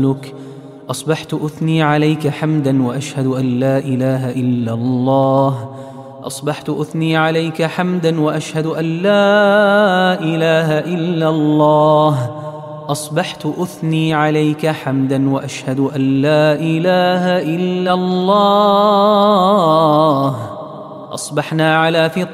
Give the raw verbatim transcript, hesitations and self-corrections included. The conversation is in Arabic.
ورسولك. أصبحت أثني عليك حمدا وأشهد أن لا إله إلا الله. أصبحت أثني عليك حمدا وأشهد أن لا إله إلا الله. أصبحت أثني عليك حمدا وأشهد أن لا إله إلا الله. أصبحنا على فطرة